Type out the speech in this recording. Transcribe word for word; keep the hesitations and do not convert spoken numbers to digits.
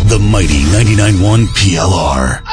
The mighty ninety-nine point one P L R.